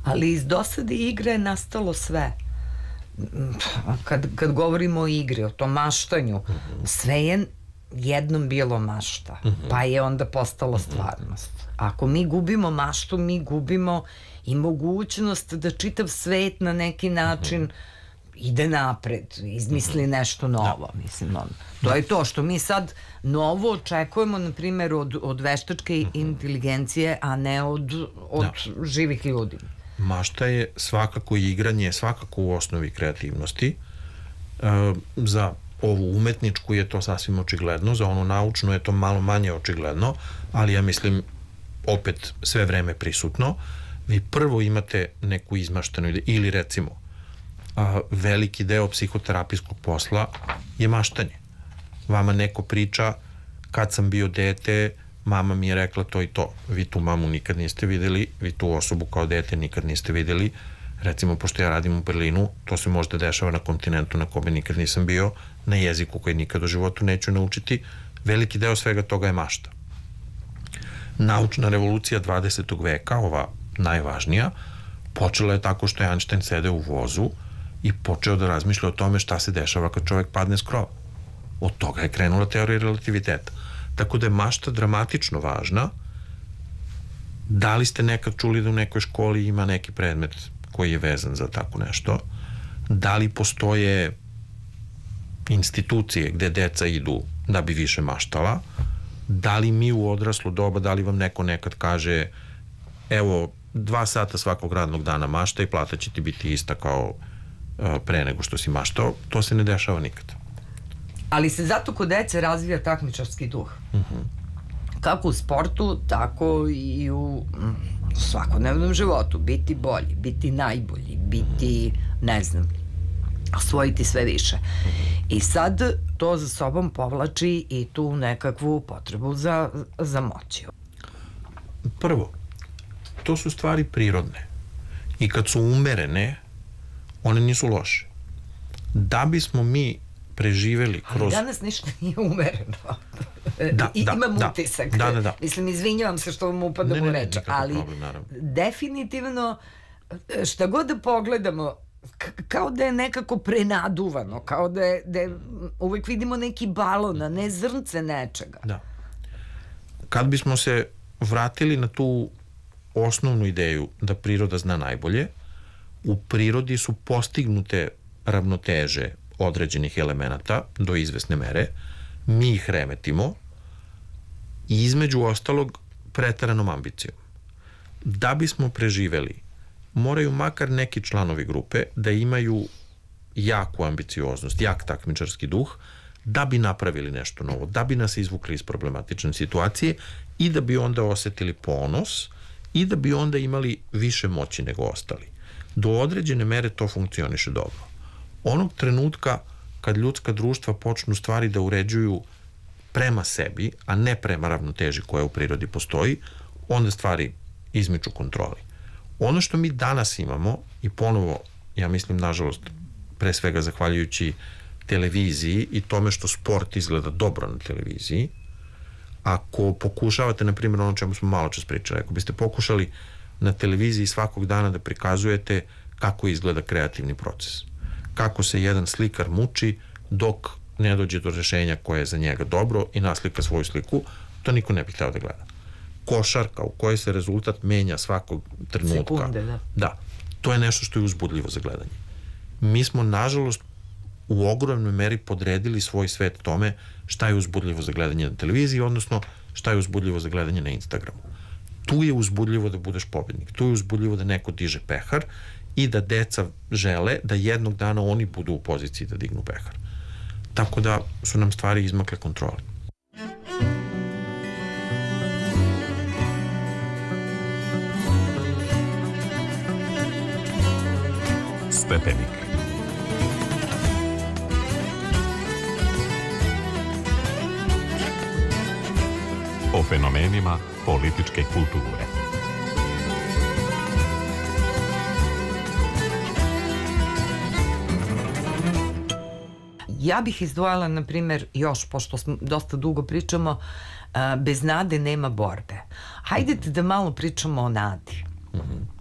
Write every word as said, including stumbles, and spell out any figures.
Ali iz dosade igre je nastalo sve. Kad, kad govorimo o igri, o tom maštanju, sve je jednom bilo mašta, pa je onda postalo stvarnost. Ako mi gubimo maštu, mi gubimo i mogućnost da čitav svet na neki način ide napred, izmisli nešto novo. Mislim, on, to je to što mi sad novo očekujemo, na primjer, od, od veštačke inteligencije, a ne od, od živih ljudi. Mašta je svakako igranje, svakako u osnovi kreativnosti. E, za ovu umetničku je to sasvim očigledno, za onu naučnu je to malo manje očigledno, ali ja mislim opet sve vreme prisutno. Vi prvo imate neku izmaštanu ideju, ili recimo a, veliki deo psihoterapijskog posla je maštanje. Vama neko priča, kad sam bio dete, mama mi je rekla to i to. Vi tu mamu nikad niste videli, vi tu osobu kao dete nikad niste videli. Recimo, pošto ja radim u Berlinu, to se možda dešava na kontinentu na kome nikad nisam bio, na jeziku koji nikad u životu neću naučiti. Veliki deo svega toga je mašta. Naučna revolucija dvadesetog veka, ova najvažnija, počela je tako što je Einstein sedeo u vozu i počeo da razmišlja o tome šta se dešava kad čovek padne s krova. Od toga je krenula teorija relativiteta. Tako da je mašta dramatično važna. Da li ste nekad čuli da u nekoj školi ima neki predmet koji je vezan za tako nešto? Da li postoje institucije gde deca idu da bi više maštala? Da li mi u odraslu doba, da li vam neko nekad kaže evo, dva sata svakog radnog dana mašta i plata će ti biti ista kao uh, pre nego što si maštao? To se ne dešava nikad. Ali se zato kod dece razvija takmičarski duh. Uh-huh. Kako u sportu, tako i u svakodnevnom životu. Biti bolji, biti najbolji, biti, ne znam, osvojiti sve više. I sad to za sobom povlači i tu nekakvu potrebu za, za moćiju. Prvo, to su stvari prirodne. I kad su umerene, one nisu loše. Da bismo mi preživeli kroz... Ali danas ništa nije umereno. Da, I, da, imam da, utisak. Da, da, da. Mislim, izvinjavam se što vam upadam u reč, ali problem, definitivno šta god da pogledamo, kao da je nekako prenaduvano, kao da je, da je uvek vidimo neki balon, a ne zrnce nečega. Da. Kad bismo se vratili na tu osnovnu ideju da priroda zna najbolje, u prirodi su postignute ravnoteže određenih elemenata do izvesne mere, mi ih remetimo i između ostalog preteranom ambicijom. Da bismo preživeli, moraju makar neki članovi grupe da imaju jaku ambicioznost, jak takmičarski duh, da bi napravili nešto novo, da bi nas izvukli iz problematične situacije i da bi onda osetili ponos i da bi onda imali više moći nego ostali. Do određene mere to funkcioniše dobro. Onog trenutka kad ljudska društva počnu stvari da uređuju prema sebi, a ne prema ravnoteži koja u prirodi postoji, onda stvari izmiču kontroli. Ono što mi danas imamo, i ponovo, ja mislim, nažalost, pre svega zahvaljujući televiziji i tome što sport izgleda dobro na televiziji, ako pokušavate, na primjer, ono čemu smo malo čas pričali, ako biste pokušali na televiziji svakog dana da prikazujete kako izgleda kreativni proces, kako se jedan slikar muči dok ne dođe do rešenja koje je za njega dobro i naslika svoju sliku, to niko ne bi hteo da gleda. Košarka u kojoj se rezultat menja svakog trenutka. Sekunde, da. Da, to je nešto što je uzbudljivo za gledanje. Mi smo, nažalost, u ogromnoj meri podredili svoj svet tome šta je uzbudljivo za gledanje na televiziji, odnosno šta je uzbudljivo za gledanje na Instagramu. Tu je uzbudljivo da budeš pobednik, tu je uzbudljivo da neko diže pehar i da deca žele da jednog dana oni budu u poziciji da dignu pehar. Tako da su nam stvari izmakle kontroli. Stepenik. O fenomenima političke kulture. Ja bih izdvojila, na primjer, još, pošto smo dosta dugo pričamo, bez nade nema borbe. Hajdete da malo pričamo o nadi.